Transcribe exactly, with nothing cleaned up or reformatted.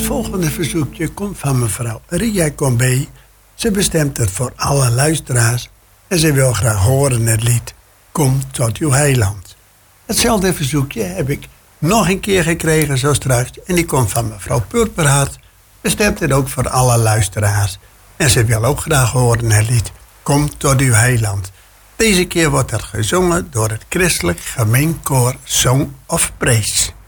volgende verzoekje komt van mevrouw Ria Combé. Ze bestemt het voor alle luisteraars en ze wil graag horen het lied Kom tot uw heiland. Hetzelfde verzoekje heb ik nog een keer gekregen zo straks en die komt van mevrouw Purperhart. Bestemt het ook voor alle luisteraars en ze wil ook graag horen het lied Kom tot uw heiland. Deze keer wordt het gezongen door het christelijk gemeenkoor Song of Praise.